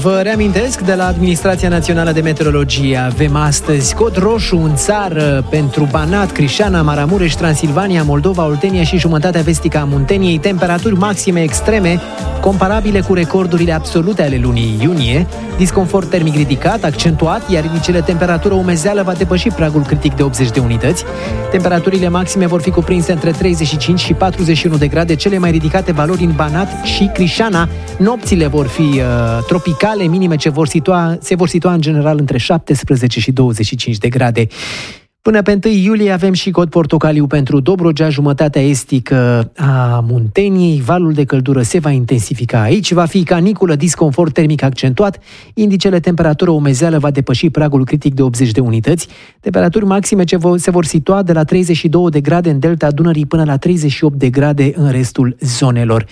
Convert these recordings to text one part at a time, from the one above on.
Vă reamintesc, de la Administrația Națională de Meteorologie avem astăzi cod roșu în țară pentru Banat, Crișana, Maramureș, Transilvania, Moldova, Oltenia și jumătatea vestică a Munteniei, temperaturi maxime extreme comparabile cu recordurile absolute ale lunii iunie, disconfort termic ridicat, accentuat, iar indicele temperatură umezeală va depăși pragul critic de 80 de unități. Temperaturile maxime vor fi cuprinse între 35 și 41 de grade, cele mai ridicate valori în Banat și Crișana. Nopțile vor fi tropicale, minime ce se vor situa în general între 17 și 25 de grade. Până pe 1 iulie avem și cod portocaliu pentru Dobrogea, jumătatea estică a Munteniei. Valul de căldură se va intensifica aici, va fi caniculă, disconfort termic accentuat, indicele temperatură umezeală va depăși pragul critic de 80 de unități, temperaturi maxime ce se vor situa de la 32 de grade în delta Dunării până la 38 de grade în restul zonelor.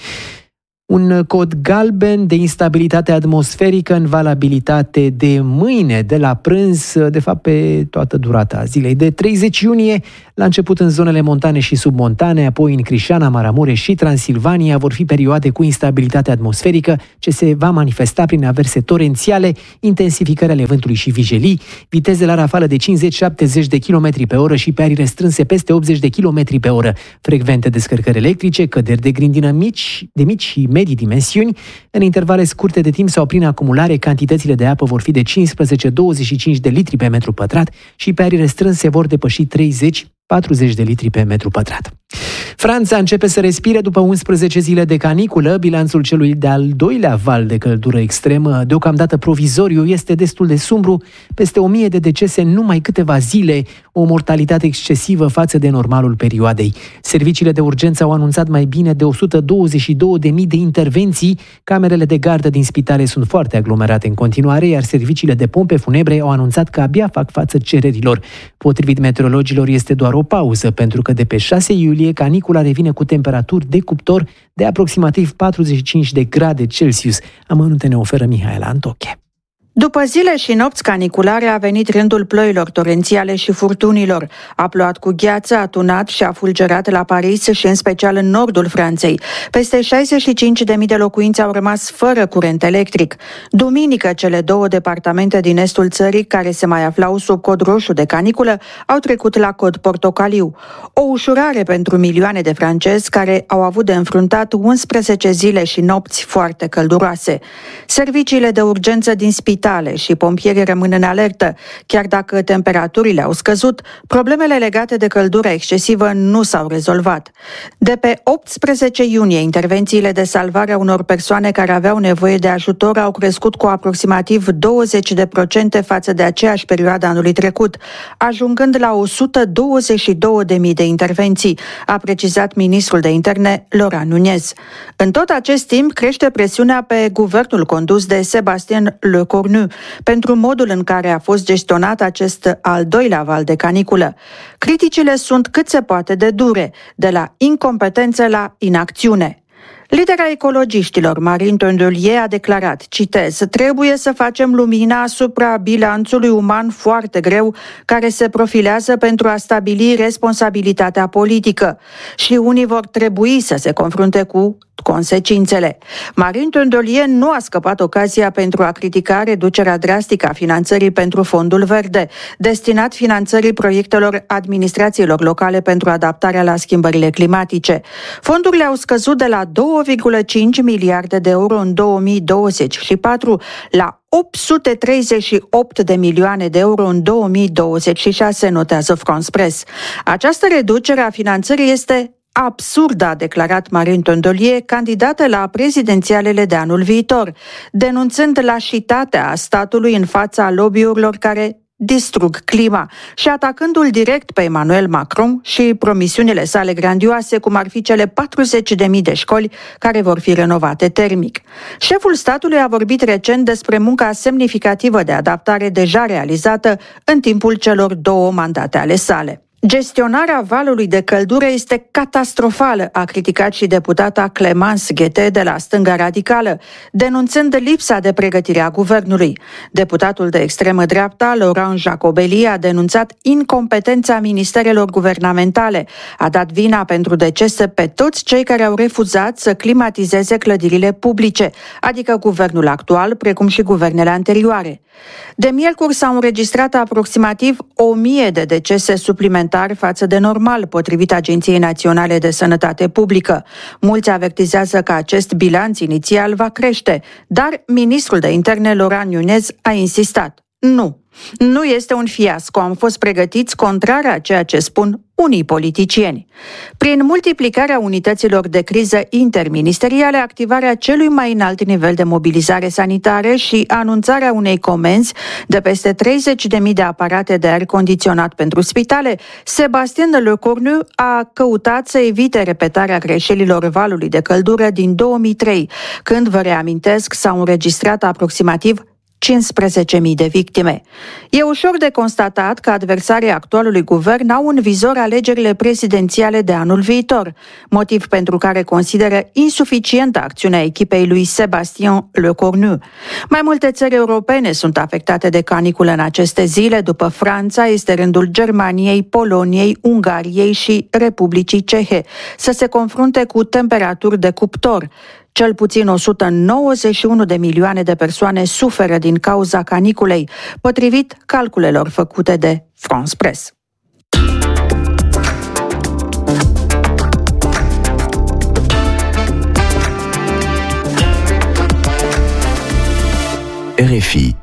Un cod galben de instabilitate atmosferică în valabilitate de mâine, de la prânz, de fapt pe toată durata zilei. De 30 iunie, la început în zonele montane și submontane, apoi în Crișana, Maramureș și Transilvania vor fi perioade cu instabilitate atmosferică ce se va manifesta prin averse torențiale, intensificări ale vântului și vijelii, viteze la rafală de 50-70 de km pe oră și pe arii restrânse peste 80 de km pe oră, frecvente descărcări electrice, căderi de grindină mici și medii dimensiuni. În intervale scurte de timp sau prin acumulare, cantitățile de apă vor fi de 15-25 de litri pe metru pătrat și pe arii restrânse vor depăși 30-40 de litri pe metru pătrat. Franța începe să respire după 11 zile de caniculă. Bilanțul celui de-al doilea val de căldură extremă, deocamdată provizoriu, este destul de sumbru. Peste 1000 de decese în numai câteva zile, o mortalitate excesivă față de normalul perioadei. Serviciile de urgență au anunțat mai bine de 122.000 de intervenții. Camerele de gardă din spitale sunt foarte aglomerate în continuare, iar serviciile de pompe funebre au anunțat că abia fac față cererilor. Potrivit meteorologilor, este doar o pauză, pentru că de pe 6 iulie canicula revine cu temperaturi de cuptor de aproximativ 45 de grade Celsius. Amănunte ne oferă Mihaela Antoche. După zile și nopți caniculare a venit rândul ploilor torențiale și furtunilor. A plouat cu gheață, a tunat și a fulgerat la Paris și în special în nordul Franței. Peste 65.000 de locuințe au rămas fără curent electric. Duminică, cele două departamente din estul țării, care se mai aflau sub cod roșu de caniculă, au trecut la cod portocaliu. O ușurare pentru milioane de francezi care au avut de înfruntat 11 zile și nopți foarte călduroase. Serviciile de urgență din spitale și pompierii rămân în alertă. Chiar dacă temperaturile au scăzut, problemele legate de căldura excesivă nu s-au rezolvat. De pe 18 iunie, intervențiile de salvare a unor persoane care aveau nevoie de ajutor au crescut cu aproximativ 20% față de aceeași perioadă anului trecut, ajungând la 122.000 de intervenții, a precizat ministrul de interne Laurent Nunez. În tot acest timp crește presiunea pe guvernul condus de Sébastien Lecornu pentru modul în care a fost gestionat acest al doilea val de caniculă. Criticile sunt cât se poate de dure, de la incompetență la inacțiune. Lidera ecologiștilor, Marine Tondelier, a declarat, citez, trebuie să facem lumina asupra bilanțului uman foarte greu care se profilează pentru a stabili responsabilitatea politică și unii vor trebui să se confrunte cu consecințele. Marine Tondelier nu a scăpat ocazia pentru a critica reducerea drastică a finanțării pentru Fondul Verde, destinat finanțării proiectelor administrațiilor locale pentru adaptarea la schimbările climatice. Fondurile au scăzut de la 2,5 miliarde de euro în 2024 la 838 de milioane de euro în 2026, notează France Press. Această reducere a finanțării este absurdă, a declarat Marine Tondelier, candidată la prezidențialele de anul viitor, denunțând lașitatea statului în fața lobby-urilor care distrug clima și atacându-l direct pe Emmanuel Macron și promisiunile sale grandioase, cum ar fi cele 40.000 de școli care vor fi renovate termic. Șeful statului a vorbit recent despre munca semnificativă de adaptare deja realizată în timpul celor 2 mandate ale sale. Gestionarea valului de căldură este catastrofală, a criticat și deputata Clemence Ghete de la Stânga Radicală, denunțând lipsa de pregătire a guvernului. Deputatul de extremă dreapta, Laurent Jacobelli, a denunțat incompetența ministerelor guvernamentale. A dat vina pentru decese pe toți cei care au refuzat să climatizeze clădirile publice, adică guvernul actual, precum și guvernele anterioare. De miercuri s-au înregistrat aproximativ 1000 de decese suplimentare față de normal, potrivit Agenției Naționale de Sănătate Publică. Mulți avertizează că acest bilanț inițial va crește, dar ministrul de interne, Laurent Nunez, a insistat. Nu este un fiasco, am fost pregătiți contrar a ceea ce spun unii politicieni. Prin multiplicarea unităților de criză interministeriale, activarea celui mai înalt nivel de mobilizare sanitară și anunțarea unei comenzi de peste 30.000 de aparate de aer condiționat pentru spitale, Sébastien Lecornu a căutat să evite repetarea greșelilor valului de căldură din 2003, când, vă reamintesc, s-au înregistrat aproximativ 15.000 de victime. E ușor de constatat că adversarii actualului guvern au în vizor alegerile prezidențiale de anul viitor, motiv pentru care consideră insuficientă acțiunea echipei lui Sébastien Lecornu. Mai multe țări europene sunt afectate de caniculă în aceste zile. După Franța, este rândul Germaniei, Poloniei, Ungariei și Republicii Cehe să se confrunte cu temperaturi de cuptor. Cel puțin 191 de milioane de persoane suferă din cauza caniculei, potrivit calculelor făcute de France Press. RFI